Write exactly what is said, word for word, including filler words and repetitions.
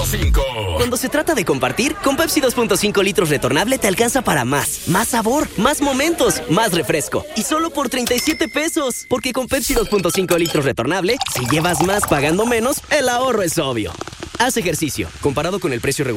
cinco. Cuando se trata de compartir, con Pepsi dos punto cinco litros retornable te alcanza para más. Más sabor, más momentos, más refresco. Y solo por treinta y siete pesos. Porque con Pepsi dos punto cinco litros retornable, si llevas más pagando menos, el ahorro es obvio. Haz ejercicio. Comparado con el precio regular